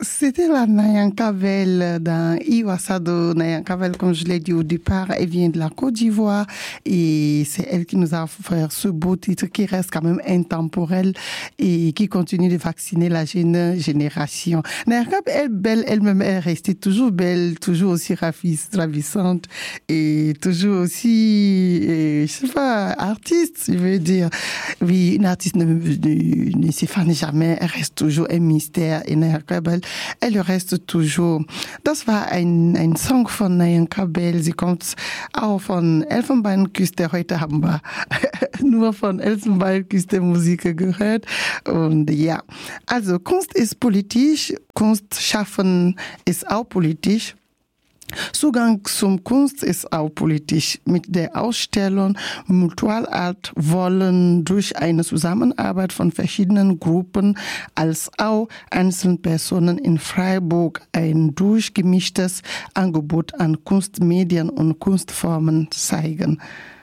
C'était la Nayanka Bell dans Iwasado. Nayanka Bell, comme je l'ai dit au départ, elle vient de la Côte d'Ivoire et c'est elle qui nous a offert ce beau titre qui reste quand même intemporel et qui continue de vacciner la jeune génération. Nayanka Bell, elle-même, elle est restée toujours belle, toujours aussi ravissante et toujours aussi, je sais pas, artiste, je veux dire. Oui, une artiste ne s'effane jamais, elle reste toujours ein Mystère in Nayanka Bell. Elle reste toujours. Das war ein Song von Nayanka Bell. Sie kommt auch von Elfenbeinküste. Heute haben wir nur von Elfenbeinküste Musik gehört. Und ja, also Kunst ist politisch. Kunst schaffen ist auch politisch. Zugang zum Kunst ist auch politisch. Mit der Ausstellung Mutualart wollen durch eine Zusammenarbeit von verschiedenen Gruppen als auch Einzelpersonen in Freiburg ein durchgemischtes Angebot an Kunstmedien und Kunstformen zeigen.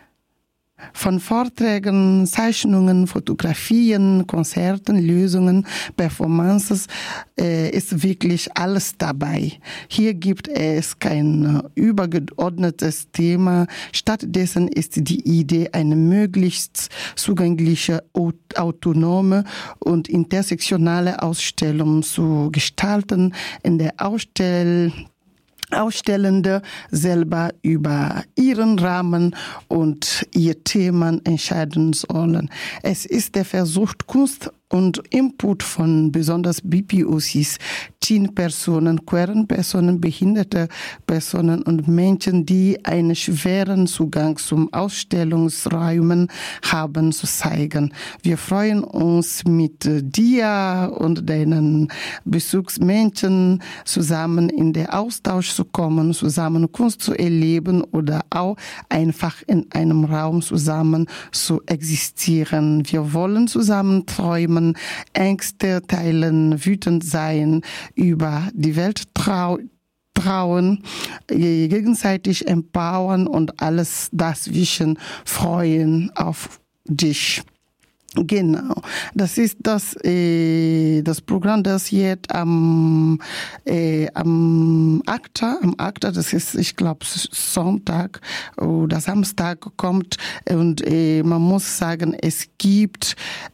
Von Vorträgen, Zeichnungen, Fotografien, Konzerten, Lösungen, Performances ist wirklich alles dabei. Hier gibt es kein übergeordnetes Thema. Stattdessen ist die Idee, eine möglichst zugängliche, autonome und intersektionale Ausstellung zu gestalten, in der Ausstellende selber über ihren Rahmen und ihr Themen entscheiden sollen. Es ist der Versuch, Kunst und Input von besonders BPOCs, Teen-Personen, queeren Personen, behinderte Personen und Menschen, die einen schweren Zugang zum Ausstellungsräumen haben, zu zeigen. Wir freuen uns mit dir und deinen Besuchsmenschen zusammen in den Austausch zu kommen, zusammen Kunst zu erleben oder auch einfach in einem Raum zusammen zu existieren. Wir wollen zusammen träumen, Ängste teilen, wütend sein, über die Welt trauen, gegenseitig empowern und alles dazwischen freuen auf dich. Genau, das ist das Programm, das jetzt am ACTA, das ist, ich glaube, Sonntag oder Samstag kommt und man muss sagen, es gibt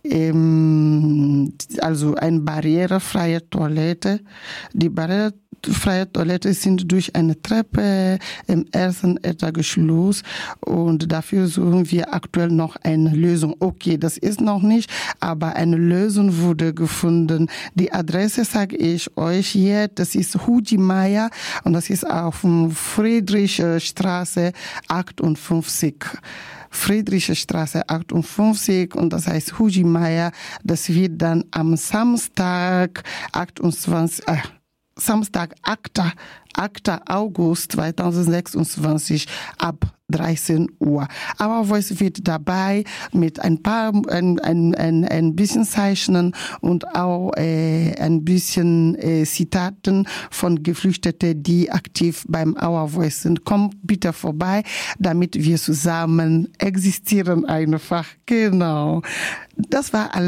also eine barrierefreie Toilette. Die barrierefreie Toilette sind durch eine Treppe im ersten Etageschluss und dafür suchen wir aktuell noch eine Lösung. Okay, das ist noch nicht, aber eine Lösung wurde gefunden. Die Adresse sage ich euch jetzt, das ist Huji Maya und das ist auf Friedrichstraße 58. Friedrichstraße 58 und das heißt Huji Maya. Das wird dann am Samstag 8. August 2026 ab 13 Uhr. Our Voice wird dabei mit ein bisschen Zeichnen und auch ein bisschen Zitaten von Geflüchteten, die aktiv beim Our Voice sind. Kommt bitte vorbei, damit wir zusammen existieren einfach. Genau. Das war alles.